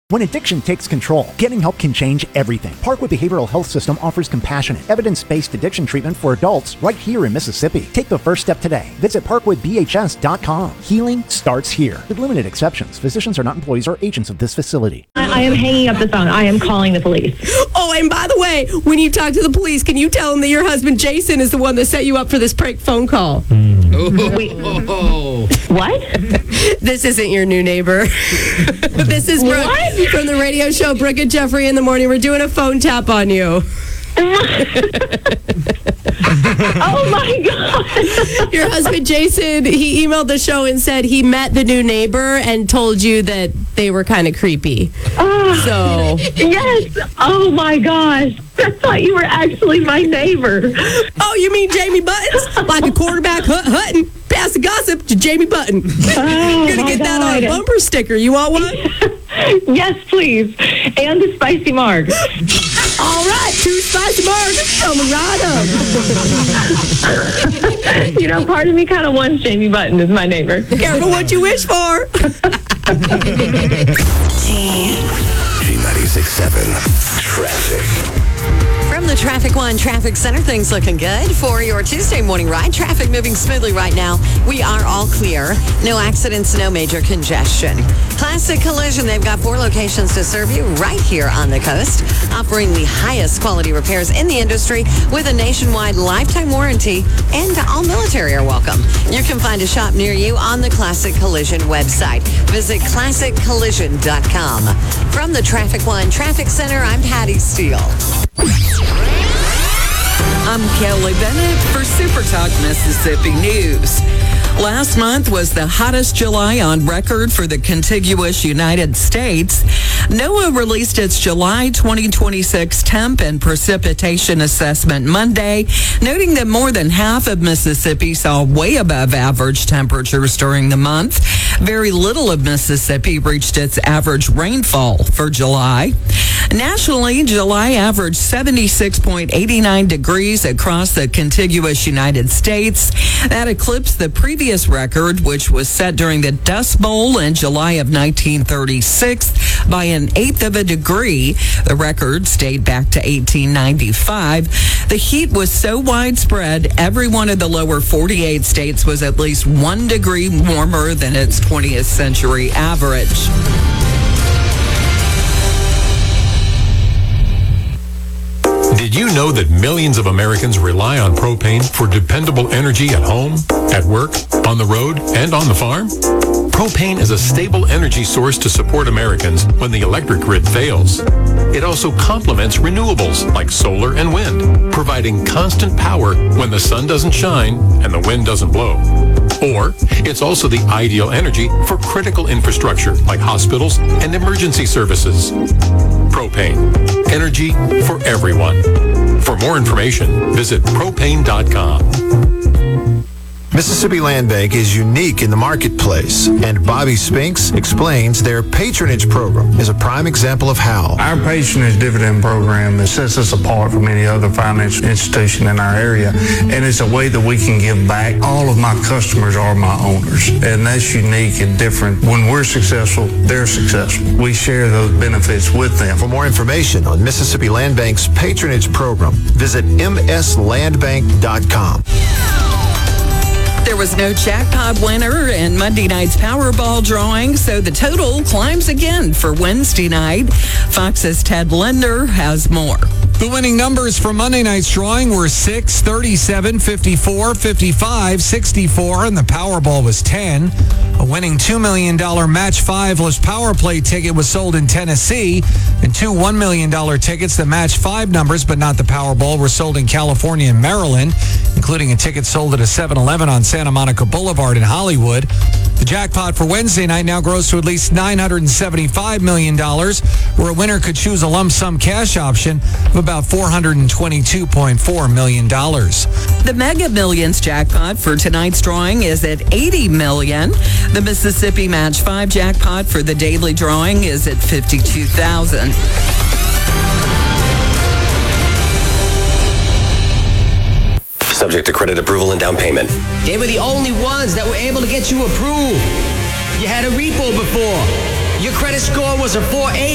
When addiction takes control, getting help can change everything. Parkwood Behavioral Health System offers compassionate, evidence-based addiction treatment for adults right here in Mississippi. Take the first step today. Visit parkwoodbhs.com. Healing starts here. With limited exceptions, physicians are not employees or agents of this facility. I am hanging up the phone. I am calling the police. Oh, and by the way, when you talk to the police, can you tell them that your husband Jason is the one that set you up for this prank phone call? Wait, what? This isn't your new neighbor. This is Brooke from the radio show Brooke and Jeffrey in the Morning. We're doing a phone tap on you. Oh my God. Your husband Jason, he emailed the show and said he met the new neighbor and told you that they were kind of creepy. Yes. Oh my gosh. I thought you were actually my neighbor. Oh, you mean Jamie Buttons? Like a quarterback hutting. Pass the gossip to Jamie Button. Oh, You're going to get that on a bumper sticker. You want one? Yes, please. And a spicy marg. All right, 2 spicy margs coming right up. Part of me kind of wants Jamie Button as my neighbor. Careful what you wish for. G96.7 Traffic. From the Traffic One Traffic Center, things looking good for your Tuesday morning ride. Traffic moving smoothly right now. We are all clear. No accidents, no major congestion. Classic Collision, they've got 4 locations to serve you right here on the coast, offering the highest quality repairs in the industry with a nationwide lifetime warranty, and all military are welcome. You can find a shop near you on the Classic Collision website. Visit ClassicCollision.com. From the Traffic One Traffic Center, I'm Patty Steele. I'm Kelly Bennett for Super Talk Mississippi News. Last month was the hottest July on record for the contiguous United States. NOAA released its July 2026 temp and precipitation assessment Monday, noting that more than half of Mississippi saw way above average temperatures during the month. Very little of Mississippi reached its average rainfall for July. Nationally, July averaged 76.89 degrees across the contiguous United States. That eclipsed the previous record, which was set during the Dust Bowl in July of 1936 by 1/8 of a degree. The record stayed back to 1895. The heat was so widespread, every one of the lower 48 states was at least 1 degree warmer than its 20th century average. Did you know that millions of Americans rely on propane for dependable energy at home, at work, on the road, and on the farm? Propane is a stable energy source to support Americans when the electric grid fails. It also complements renewables like solar and wind, providing constant power when the sun doesn't shine and the wind doesn't blow. Or it's also the ideal energy for critical infrastructure like hospitals and emergency services. Propane. Energy for everyone. For more information, visit propane.com. Mississippi Land Bank is unique in the marketplace, and Bobby Spinks explains their patronage program is a prime example of how. Our patronage dividend program sets us apart from any other financial institution in our area, and it's a way that we can give back. All of my customers are my owners, and that's unique and different. When we're successful, they're successful. We share those benefits with them. For more information on Mississippi Land Bank's patronage program, visit mslandbank.com. There was no jackpot winner in Monday night's Powerball drawing, so the total climbs again for Wednesday night. Fox's Ted Linder has more. The winning numbers for Monday night's drawing were 6, 37, 54, 55, 64, and the Powerball was 10. A winning $2 million Match 5-less Power Play ticket was sold in Tennessee, and 2 $1 million tickets that match 5 numbers but not the Powerball were sold in California and Maryland, including a ticket sold at a 7-Eleven on Santa Monica Boulevard in Hollywood. The jackpot for Wednesday night now grows to at least $975 million, where a winner could choose a lump sum cash option of about $422.4 million. The Mega Millions jackpot for tonight's drawing is at $80 million. The Mississippi Match 5 jackpot for the daily drawing is at $52,000. Subject to credit approval and down payment. They were the only ones that were able to get you approved. You had a repo before. Your credit score was a 480.